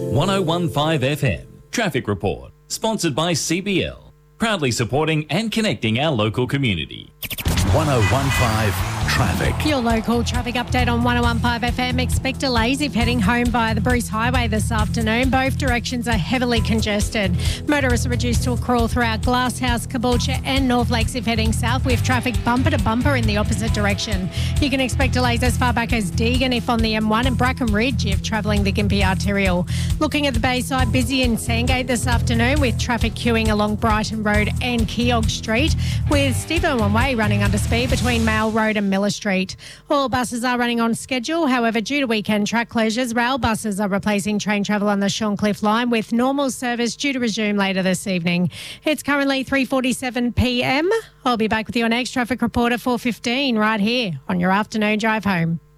1015 FM Traffic Report, sponsored by CBL, proudly supporting and connecting our local community. 1015 Traffic. Your local traffic update on 1015 FM. Expect delays if heading home via the Bruce Highway this afternoon. Both directions are heavily congested. Motorists are reduced to a crawl throughout Glasshouse, Caboolture and North Lakes if heading south, with traffic bumper to bumper in the opposite direction. You can expect delays as far back as Deagon if on the M1 and Bracken Ridge if travelling the Gympie Arterial. Looking at the Bayside, busy in Sandgate this afternoon with traffic queuing along Brighton Road and Keogh Street, with Steve Irwin Way running under speed between Mail Road and Miller Street. All buses are running on schedule. However, due to weekend track closures, rail buses are replacing train travel on the Shorncliffe line, with normal service due to resume later this evening. It's currently 3:47 p.m. I'll be back with your next traffic report at 4:15 right here on your afternoon drive home.